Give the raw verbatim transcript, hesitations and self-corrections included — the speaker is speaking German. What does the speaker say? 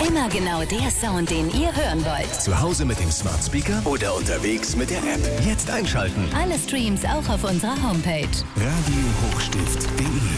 Immer genau der Sound, den ihr hören wollt. Zu Hause mit dem Smart Speaker oder unterwegs mit der App. Jetzt einschalten. Alle Streams auch auf unserer Homepage. Radio Hochstift punkt de